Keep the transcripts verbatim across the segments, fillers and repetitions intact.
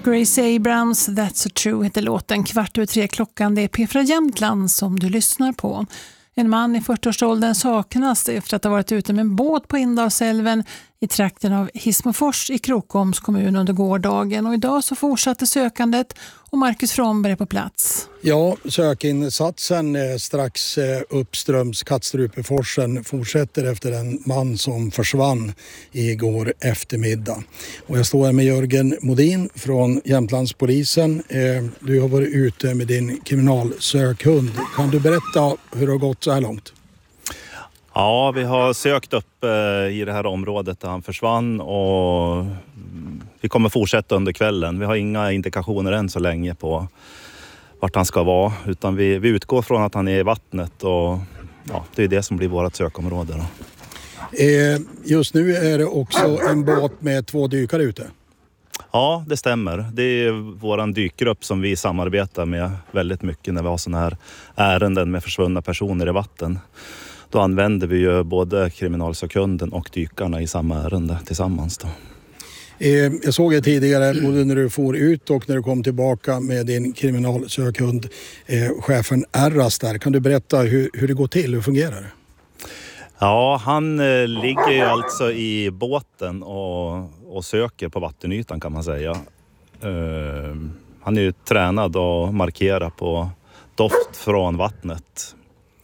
Grace Abrams, That's So True heter låten. Kvart över tre klockan, det är P fyra Jämtland som du lyssnar på. En man i fyrtioårsåldern saknas efter att ha varit ute med en båt på Indalsälven i trakten av Hismofors i Krokoms kommun under gårdagen. Och idag så fortsatte sökandet och Marcus Fromberg är på plats. Ja, sökinsatsen eh, strax eh, uppströms Kattstrupeforsen fortsätter efter en man som försvann igår eftermiddag. Och jag står här med Jörgen Modin från Jämtlandspolisen. Eh, du har varit ute med din kriminalsökhund. Kan du berätta hur det har gått så här långt? Ja, vi har sökt upp eh, i det här området där han försvann och vi kommer fortsätta under kvällen. Vi har inga indikationer än så länge på vart han ska vara, utan vi, vi utgår från att han är i vattnet och ja, det är det som blir vårt sökområde då. Eh, just nu är det också en båt med två dykare ute. Ja, det stämmer. Det är våran dykgrupp som vi samarbetar med väldigt mycket när vi har såna här ärenden med försvunna personer i vatten. Då använder vi ju både kriminalsökunden och dykarna i samma ärende tillsammans då. Eh, jag såg det tidigare både när du for ut och när du kom tillbaka med din kriminalsökhund, eh, chefen Erras där. Kan du berätta hur, hur det går till, hur fungerar det? Ja, han eh, ligger ju alltså i båten och, och söker på vattenytan kan man säga. Eh, han är ju tränad och markerar på doft från vattnet.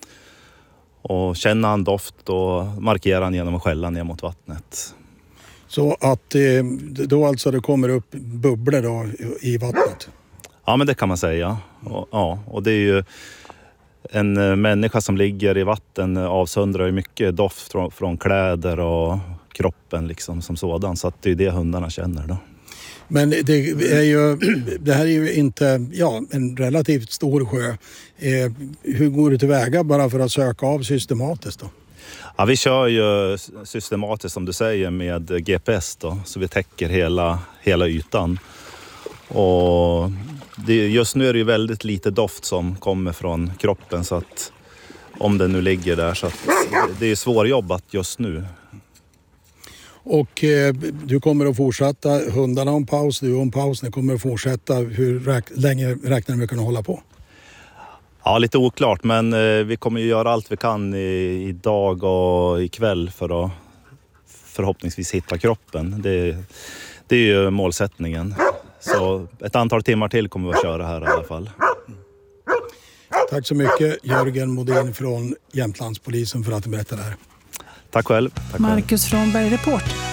Och känner han doft då markerar han genom att skälla ner mot vattnet. Så att eh, då alltså det kommer upp bubblor då i vattnet? Ja, men det kan man säga. Och, ja, och det är ju en eh, människa som ligger i vatten avsöndrar ju mycket doft från, från kläder och kroppen liksom som sådan. Så att det är det hundarna känner då. Men det, är ju, det här är ju inte ja, en relativt stor sjö. Eh, hur går det tillväga bara för att söka av systematiskt då? Ja, vi kör ju systematiskt som du säger med G P S då, så vi täcker hela, hela ytan. Och det, just nu är det ju väldigt lite doft som kommer från kroppen så att om den nu ligger där så att det är svårjobbat just nu. Och eh, du kommer att fortsätta, hundarna om paus, du om paus, ni kommer att fortsätta. Hur räk- länge räknar ni med att kunna hålla på? Ja, lite oklart, men eh, vi kommer ju göra allt vi kan i, idag och ikväll för att förhoppningsvis hitta kroppen. Det, det är ju målsättningen. Så ett antal timmar till kommer vi att köra här i alla fall. Tack så mycket Jörgen Modin från Jämtlandspolisen för att du berättade det här. Tack själv. Tack Marcus Fromberg, report.